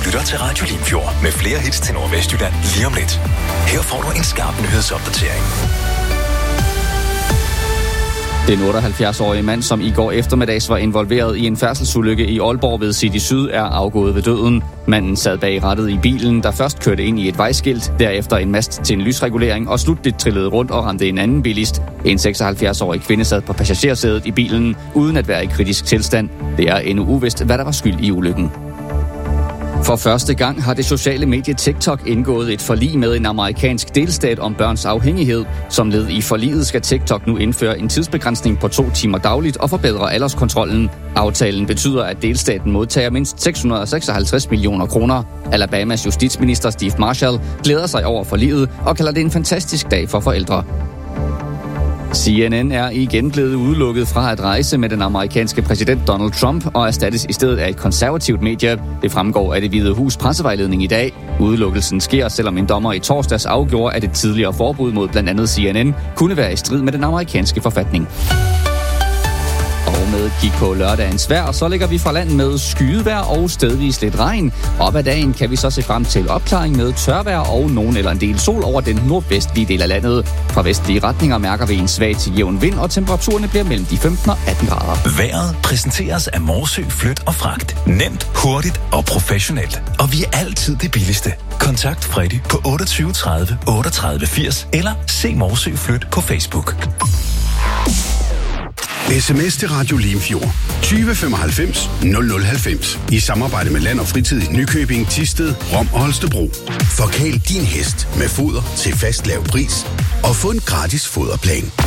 lytter til Radio Limfjord med flere hits til Nordvestjylland lige om lidt. Her får du en skarp nyhedsopdatering. Den 78-årige mand, som i går eftermiddags var involveret i en færdselsulykke i Aalborg ved City Syd, er afgået ved døden. Manden sad bag rattet i bilen, der først kørte ind i et vejskilt, derefter en mast til en lysregulering og slutligt trillede rundt og ramte en anden bilist. En 76-årig kvinde sad på passagersædet i bilen, uden at være i kritisk tilstand. Det er endnu uvist, hvad der var skyld i ulykken. For første gang har det sociale medie TikTok indgået et forlig med en amerikansk delstat om børns afhængighed. Som led i forliget skal TikTok nu indføre en tidsbegrænsning på 2 timer dagligt og forbedre alderskontrollen. Aftalen betyder, at delstaten modtager mindst 656 millioner kroner. Alabamas justitsminister Steve Marshall glæder sig over forliget og kalder det en fantastisk dag for forældre. CNN er igen blevet udelukket fra at rejse med den amerikanske præsident Donald Trump og erstattes i stedet af et konservativt medie. Det fremgår af Det Hvide Hus pressevejledning i dag. Udelukkelsen sker, selvom en dommer i torsdags afgjorde, at et tidligere forbud mod blandt andet CNN kunne være i strid med den amerikanske forfatning. Og med et kig på lørdagens vejr, så ligger vi fra land med skydevejr og stedvis lidt regn. Op ad dagen kan vi så se frem til opklaring med tørvejr og nogen eller en del sol over den nordvestlige del af landet. Fra vestlige retninger mærker vi en svag til jævn vind, og temperaturerne bliver mellem de 15 og 18 grader. Vejret præsenteres af Morsø Flyt og Fragt. Nemt, hurtigt og professionelt. Og vi er altid det billigste. Kontakt Freddy på 28 30 38 80 eller se Morsø Flyt på Facebook. SMS til Radio Limfjord 2095 0090 i samarbejde med Land og Fritid i Nykøbing, Thisted, Rom og Holstebro. Forkæl din hest med foder til fast lav pris og få en gratis foderplan.